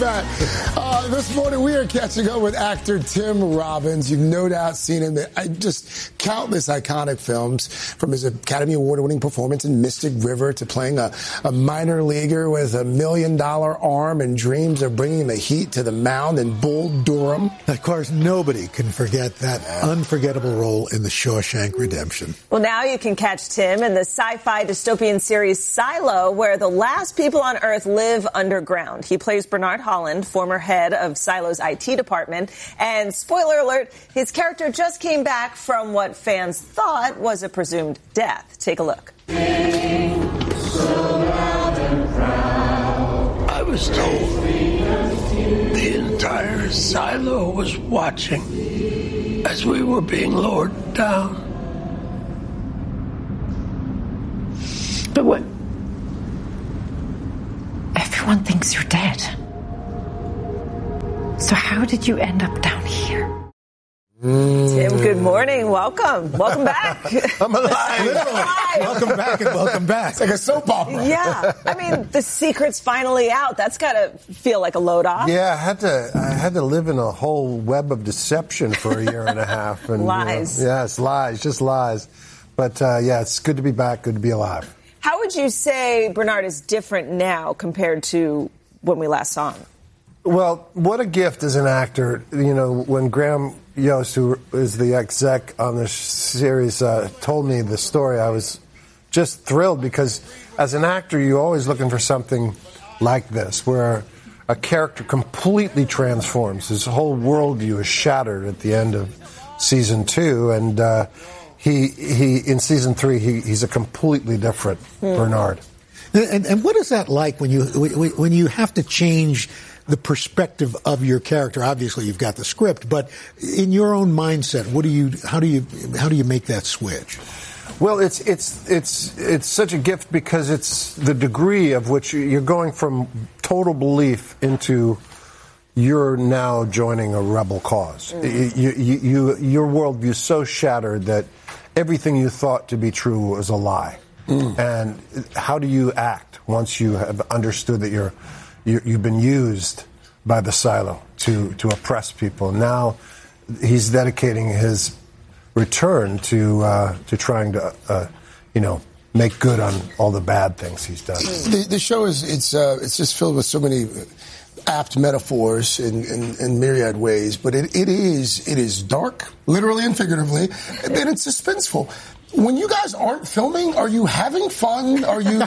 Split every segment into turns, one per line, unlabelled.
This morning we are catching up with actor Tim Robbins. You've no doubt seen him in just countless iconic films, from his Academy Award-winning performance in Mystic River to playing a minor leaguer with $1 million arm and dreams of bringing the heat to the mound in Bull Durham.
Of course, nobody can forget that unforgettable role in The Shawshank Redemption.
Well, now you can catch Tim in the sci-fi dystopian series Silo, where the last people on Earth live underground. He plays Bernard Holland, former head of Silo's IT department. And spoiler alert, his character just came back from what fans thought was a presumed death. Take a look.
I was told the entire silo was watching as we were being lowered down.
But what? Everyone thinks you're dead. So how did you end up down here?
Tim, good morning. Welcome. Welcome back.
I'm alive. Welcome back and welcome back.
It's like a soap opera.
Yeah. I mean, the secret's finally out. That's got to feel like a load off.
Yeah, I had to live in a whole web of deception for a year and a half. And,
lies.
Yes, lies, just lies. But, yeah, it's good to be back, good to be alive.
How would you say Bernard is different now compared to when we last saw him?
Well, what a gift as an actor. You know, when Graham Yost, who is the exec on this series, told me the story, I was just thrilled, because as an actor, you're always looking for something like this, where a character completely transforms. His whole worldview is shattered at the end of season 2, and he in season 3, he's a completely different Bernard.
And what is that like when you have to change the perspective of your character? Obviously, you've got the script, but in your own mindset, how do you make that switch?
Well, it's such a gift, because it's the degree of which you're going from total belief into you're now joining a rebel cause. Your worldview is so shattered that everything you thought to be true was a lie. And how do you act once you have understood that you've been used by the silo to oppress people? Now he's dedicating his return to trying to make good on all the bad things he's done.
The show it's just filled with so many apt metaphors in myriad ways, but it is dark, literally and figuratively, and it's suspenseful. When you guys aren't filming, are you having fun? Are there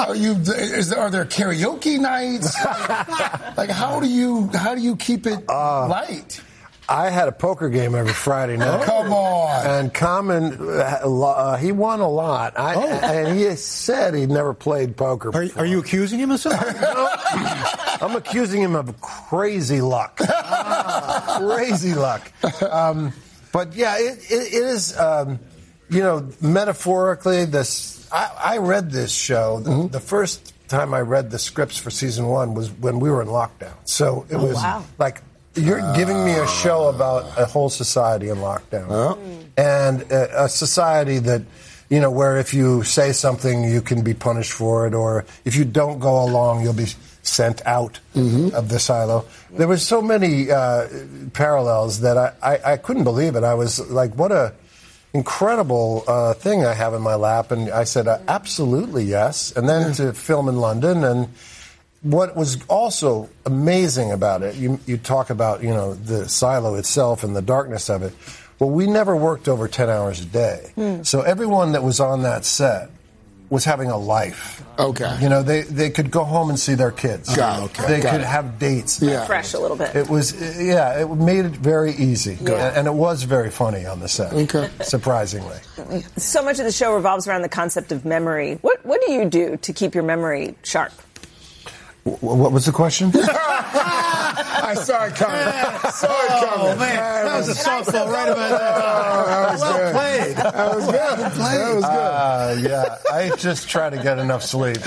karaoke nights? Like how do you keep it light?
I had a poker game every Friday night.
Oh, come on.
And Common, he won a lot. And he said he'd never played poker before.
Are you accusing him of something?
No, I'm accusing him of crazy luck. Crazy luck. But yeah, it is, metaphorically, I read this show. The first time I read the scripts for season 1 was when we were in lockdown. So it was like, you're giving me a show about a whole society in lockdown. And a society that, where if you say something, you can be punished for it, or if you don't go along, you'll be sent out of the silo. There was so many parallels that I couldn't believe it. I was like, what a incredible thing I have in my lap. And I said, absolutely, yes. And then to film in London. And what was also amazing about it, you talk about, the silo itself and the darkness of it. Well, we never worked over 10 hours a day. So everyone that was on that set was having a life.
Okay.
They could go home and see their kids. They could have dates.
Fresh a little bit.
It was, it made it very easy. And it was very funny on the set.
Okay.
Surprisingly.
So much of the show revolves around the concept of memory. What do you do to keep your memory sharp?
What was the question?
I saw it coming.
Oh, man. That was a softball right about that. Well played.
That was good. That was good.
Yeah, I just try to get enough sleep.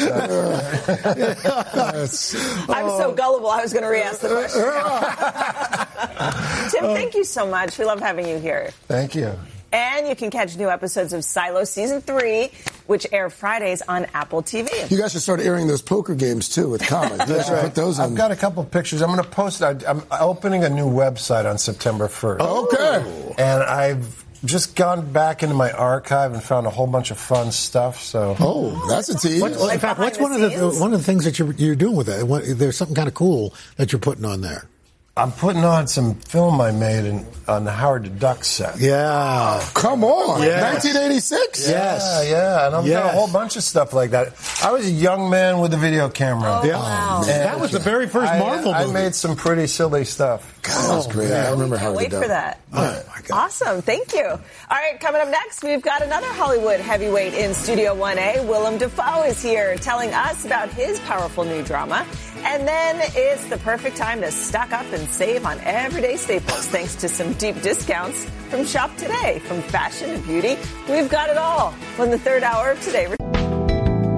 I'm so gullible, I was going to re-ask the question. Tim, thank you so much. We love having you here.
Thank you.
And you can catch new episodes of Silo Season 3, which air Fridays on Apple TV.
You guys should start airing those poker games, too, with Comet. You guys should put those on.
I've got a couple of pictures. I'm going to post it. I'm opening a new website on September 1st.
Okay.
And I've just gone back into my archive and found a whole bunch of fun stuff. So,
that's a tease.
In fact, what's one of the things that you're doing with it? There's something kind of cool that you're putting on there.
I'm putting on some film I made on the Howard the Duck set.
Yeah.
Come on.
Yes.
1986?
Yes.
Yeah. And I've done a whole bunch of stuff like that. I was a young man with a video camera.
Oh, wow.
That was the very first Marvel movie.
I made some pretty silly stuff.
God, that was great. I remember Howard the Duck.
Wait for that.
Oh, my God.
Awesome. Thank you. All right, coming up next, we've got another Hollywood heavyweight in Studio 1A. Willem Dafoe is here telling us about his powerful new drama. And then it's the perfect time to stock up and save on everyday staples thanks to some deep discounts from Shop Today. From fashion to beauty, we've got it all. When the third hour of Today